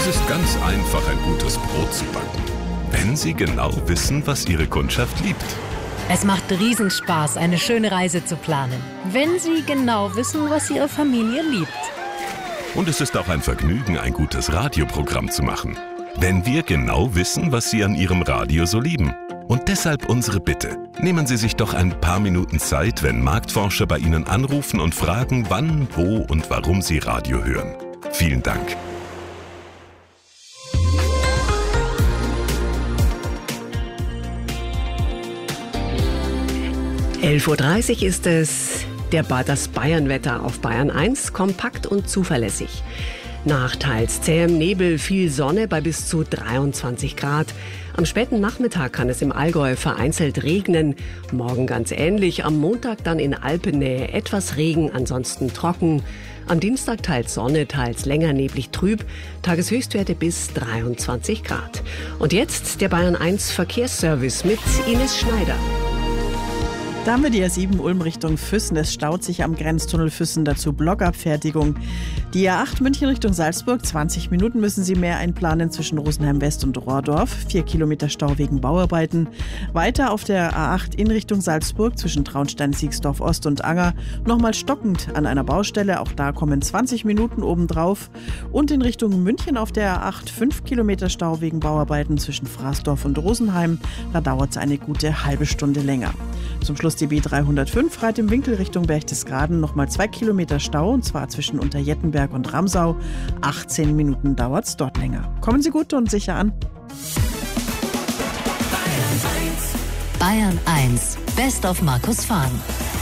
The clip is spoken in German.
Es ist ganz einfach, ein gutes Brot zu backen, wenn Sie genau wissen, was Ihre Kundschaft liebt. Es macht Riesenspaß, eine schöne Reise zu planen, wenn Sie genau wissen, was Ihre Familie liebt. Und es ist auch ein Vergnügen, ein gutes Radioprogramm zu machen, wenn wir genau wissen, was Sie an Ihrem Radio so lieben. Und deshalb unsere Bitte. Nehmen Sie sich doch ein paar Minuten Zeit, wenn Marktforscher bei Ihnen anrufen und fragen, wann, wo und warum Sie Radio hören. Vielen Dank. (11:30 Uhr) ist es. Das Bayernwetter auf Bayern 1, kompakt und zuverlässig. Nach teils zähem Nebel viel Sonne bei bis zu 23 Grad. Am späten Nachmittag kann es im Allgäu vereinzelt regnen. Morgen ganz ähnlich. Am Montag dann in Alpennähe etwas Regen, ansonsten trocken. Am Dienstag teils Sonne, teils länger neblig trüb. Tageshöchstwerte bis 23 Grad. Und jetzt der Bayern 1 Verkehrsservice mit Ines Schneider. Da haben wir die A7 Ulm Richtung Füssen. Es staut sich am Grenztunnel Füssen, dazu Blockabfertigung. Die A8 München Richtung Salzburg, 20 Minuten müssen Sie mehr einplanen zwischen Rosenheim West und Rohrdorf. 4 Kilometer Stau wegen Bauarbeiten. Weiter auf der A8 in Richtung Salzburg zwischen Traunstein, Siegsdorf Ost und Anger. Nochmal stockend an einer Baustelle, auch da kommen 20 Minuten obendrauf. Und in Richtung München auf der A8 5 Kilometer Stau wegen Bauarbeiten zwischen Fraßdorf und Rosenheim. Da dauert es eine gute halbe Stunde länger. Zum Schluss die B305, Reit im Winkel Richtung Berchtesgaden, nochmal 2 Kilometer Stau, und zwar zwischen Unterjettenberg und Ramsau. 18 Minuten dauert es dort länger. Kommen Sie gut und sicher an. Bayern 1, Best of Markus Fahn.